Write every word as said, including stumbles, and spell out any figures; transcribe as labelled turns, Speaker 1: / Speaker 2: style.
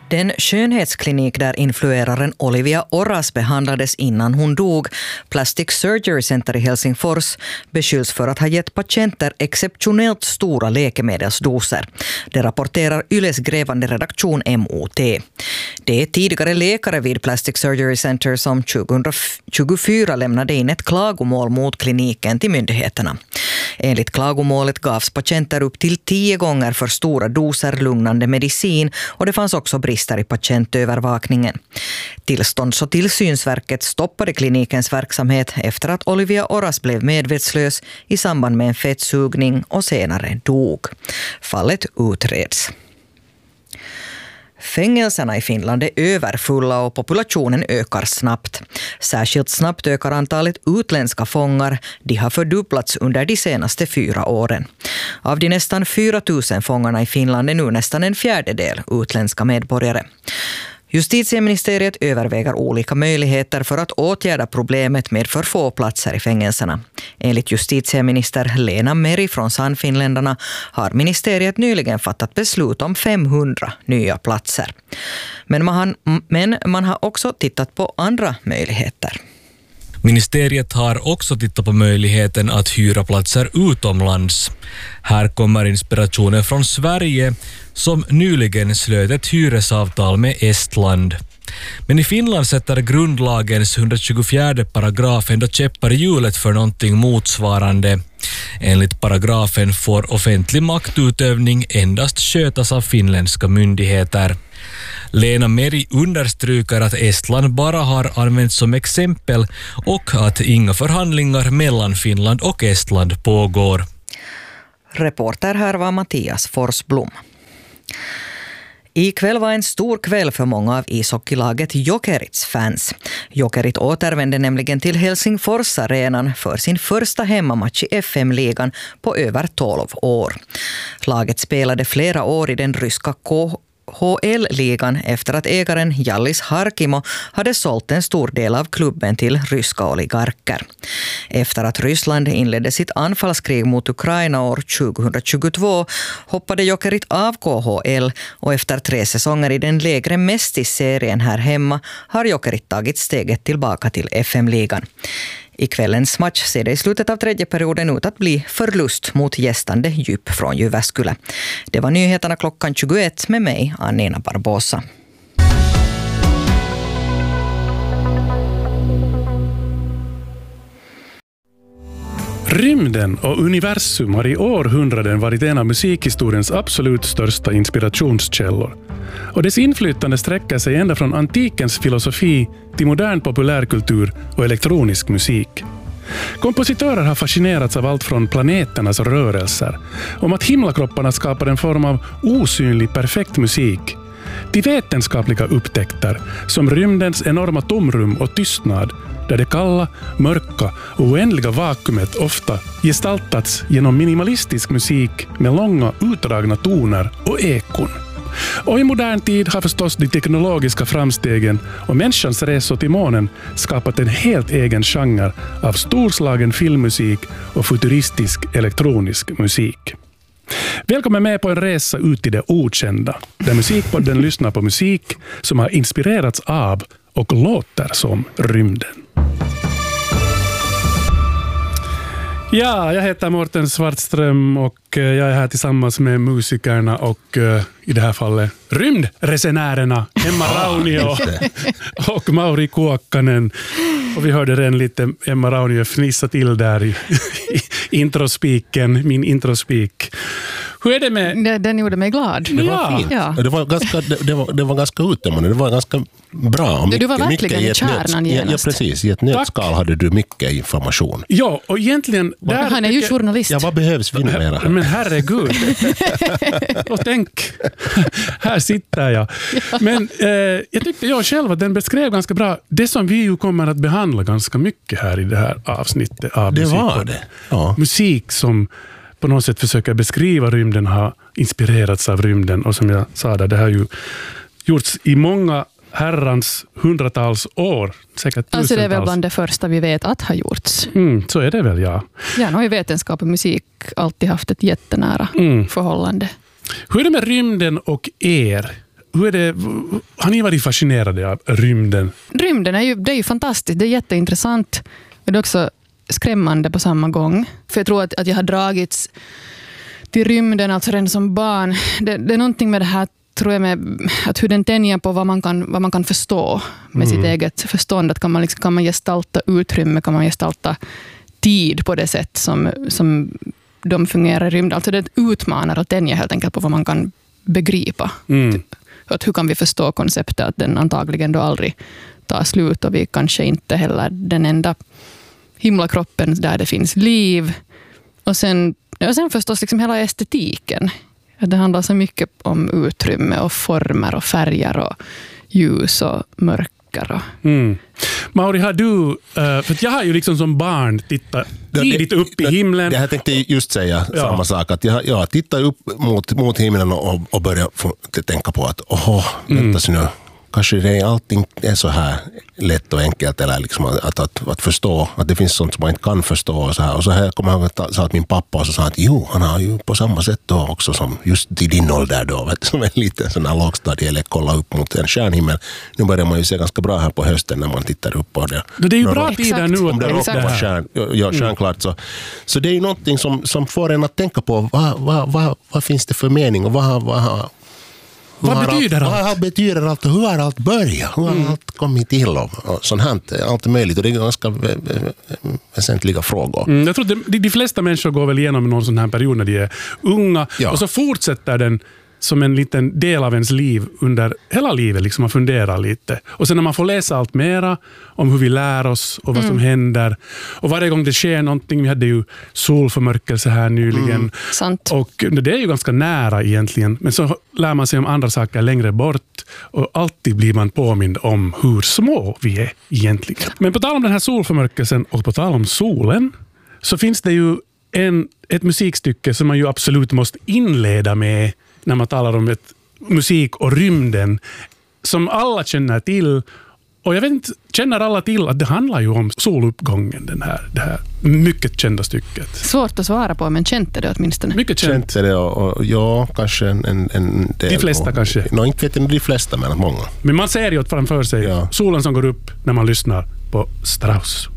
Speaker 1: Den skönhetsklinik där influeraren Olivia Oras behandlades innan hon dog, Plastic Surgery Center i Helsingfors, beskylls för att ha gett patienter exceptionellt stora läkemedelsdoser. Det rapporterar Yles grävande redaktion M O T. Det är tidigare läkare vid Plastic Surgery Center som tjugohundratjugofyra lämnade in ett klagomål mot kliniken till myndigheterna. Enligt klagomålet gavs patienter upp till tio gånger för stora doser lugnande medicin och det fanns också brister i patientövervakningen. Tillstånds- och tillsynsverket stoppade klinikens verksamhet efter att Olivia Oras blev medvetslös i samband med en fettsugning och senare dog. Fallet utreds. Fängelserna i Finland är överfulla och populationen ökar snabbt. Särskilt snabbt ökar antalet utländska fångar. De har fördubblats under de senaste fyra åren. Av de nästan fyra tusen fångarna i Finland är nu nästan en fjärdedel utländska medborgare. Justitieministeriet överväger olika möjligheter för att åtgärda problemet med för få platser i fängelserna. Enligt justitieminister Lena Meri från Sannfinländarna har ministeriet nyligen fattat beslut om femhundra nya platser. Men man, men man har också tittat på andra möjligheter.
Speaker 2: Ministeriet har också tittat på möjligheten att hyra platser utomlands. Här kommer inspirationen från Sverige som nyligen slöt ett hyresavtal med Estland. Men i Finland sätter grundlagens hundratjugofjärde paragraf ändå käppar i hjulet för någonting motsvarande. Enligt paragrafen får offentlig maktutövning endast skötas av finländska myndigheter. Lena Meri understryker att Estland bara har använts som exempel och att inga förhandlingar mellan Finland och Estland pågår.
Speaker 1: Reporter här var Mattias Forsblom. Ikväll var en stor kväll för många av ishockeylaget Jokerits fans. Jokerit återvände nämligen till Helsingfors-arenan för sin första hemmamatch i F M-ligan på över tolv år. Laget spelade flera år i den ryska K H L-ligan efter att ägaren Jallis Harkimo hade sålt en stor del av klubben till ryska oligarker. Efter att Ryssland inledde sitt anfallskrig mot Ukraina år tjugohundratjugotvå hoppade Jokerit av K H L och efter tre säsonger i den lägre mästisserien här hemma har Jokerit tagit steget tillbaka till F M-ligan. I kvällens match ser det i slutet av tredje perioden ut att bli förlust mot gästande Djup från Jyväskylä. Det var nyheterna klockan tjugoett med mig, Annina Barbosa.
Speaker 3: Rymden och universum har i århundraden varit en av musikhistoriens absolut största inspirationskällor. Och dess inflytande sträcker sig ända från antikens filosofi till modern populärkultur och elektronisk musik. Kompositörer har fascinerats av allt från planeternas rörelser, om att himlakropparna skapar en form av osynlig perfekt musik, till vetenskapliga upptäckter som rymdens enorma tomrum och tystnad, där det kalla, mörka och oändliga vakuumet ofta gestaltats genom minimalistisk musik med långa utdragna toner och ekon. Och i modern tid har förstås de teknologiska framstegen och människans resor till månen skapat en helt egen genre av storslagen filmmusik och futuristisk elektronisk musik. Välkommen med på en resa ut i det okända, där Musikpodden lyssnar på musik som har inspirerats av och låter som rymden. Ja, jag heter Mårten Svartström och jag är här tillsammans med musikerna och uh, i det här fallet rymdresenärerna Emma Raunio och Mauri Kuokkanen. Och vi hörde redan lite Emma Raunio fnissa till där i, i introspiken, min introspik. Hur är det med...
Speaker 4: Den gjorde mig glad.
Speaker 5: Det var
Speaker 4: ja.
Speaker 5: fint.
Speaker 4: Ja.
Speaker 5: Det var ganska, det, det var, det var ganska uttömmande. Det var ganska bra.
Speaker 4: Mycket, du var verkligen i kärnan
Speaker 5: genast. Ja, precis. I ett nötskal hade du mycket information.
Speaker 3: Ja, och egentligen...
Speaker 4: Där, han är ju journalist.
Speaker 5: Ja, vad behövs vi numera?
Speaker 3: Men herregud. Och tänk, här sitter jag. Ja. Men eh, jag tyckte jag själv att den beskrev ganska bra det som vi ju kommer att behandla ganska mycket här i det här avsnittet av
Speaker 5: det
Speaker 3: musik.
Speaker 5: Var det. Ja.
Speaker 3: Musik som på något sätt försöker beskriva rymden, har inspirerats av rymden, och som jag sa där, det har ju gjorts i många herrans hundratals år, säkert tusentals.
Speaker 4: Alltså det är väl bland det första vi vet att har gjorts.
Speaker 3: Mm, så är det väl, ja.
Speaker 4: Ja, nu har ju vetenskap och musik alltid haft ett jättenära mm. förhållande.
Speaker 3: Hur är det med rymden och er? hur är det, har ni varit fascinerade av rymden?
Speaker 4: Rymden är ju, det är ju fantastiskt, det är jätteintressant. Men det är också skrämmande på samma gång. För jag tror att, att jag har dragits till rymden, alltså redan som barn. Det, det är någonting med det här, tror jag, med att hur den tänjer på vad man kan, vad man kan förstå med mm. sitt eget förstånd. Att kan man, liksom, kan man gestalta utrymme, kan man gestalta tid på det sätt som, som de fungerar i rymden. Alltså det utmanar och tänjer helt enkelt på vad man kan begripa. Mm. Att hur kan vi förstå konceptet att den antagligen då aldrig tar slut och vi kanske inte heller den enda himlakroppen där det finns liv. Och sen, och sen förstås liksom hela estetiken. Det handlar så mycket om utrymme och former och färger och ljus och mörker. Och
Speaker 3: mm. Mauri, har du, för jag har ju liksom som barn tittat tidigt upp i himlen.
Speaker 5: Jag tänkte just säga ja. samma sak. Att jag, jag tittar upp mot, mot himlen och, och börjar tänka på att åh, vänta mm. nu. Kanske det är, allting är så här lätt och enkelt eller liksom att, att, att, att förstå att det finns sånt som man inte kan förstå och så här. Och så här kommer jag att sa att min pappa och så sa att jo, han har ju på samma sätt då också som just i din ålder då, vet, som en liten sån här lågstadie eller kolla upp mot en stjärnhimmel. Nu börjar man ju se ganska bra här på hösten när man tittar upp på det.
Speaker 3: Det är ju bra tider nu
Speaker 5: om det råkar stjärn, ja, stjärnklart så. Så det är ju någonting som, som får en att tänka på vad, vad, vad, vad finns det för mening och vad, vad
Speaker 3: Vad betyder allt?
Speaker 5: Vad betyder allt och hur har allt börjat? Hur har mm. allt kommit till och, och sånt här, allt är möjligt och det är ganska väsentliga frågor.
Speaker 3: Mm, jag tror att de, de flesta människor går väl igenom någon sån här period när de är unga ja. och så fortsätter den som en liten del av ens liv under hela livet, liksom man funderar lite. Och sen när man får läsa allt mera om hur vi lär oss och vad mm. som händer. Och varje gång det sker någonting, vi hade ju solförmörkelse här nyligen.
Speaker 4: Mm. Sant.
Speaker 3: Och det är ju ganska nära egentligen. Men så lär man sig om andra saker längre bort. Och alltid blir man påmind om hur små vi är egentligen. Men på tal om den här solförmörkelsen och på tal om solen så finns det ju en, ett musikstycke som man ju absolut måste inleda med när man talar om ett musik och rymden som alla känner till. Och jag vet inte, känner alla till att det handlar ju om soluppgången, den här, det här mycket kända stycket.
Speaker 4: Svårt att svara på, men känt är det åtminstone.
Speaker 3: Mycket känt.
Speaker 5: Känt är det, och, och ja, kanske en, en, en del.
Speaker 3: De flesta
Speaker 5: och,
Speaker 3: kanske.
Speaker 5: No, inte vet jag de flesta, men många.
Speaker 3: Men man ser ju framför sig ja. solen som går upp när man lyssnar på Strauss.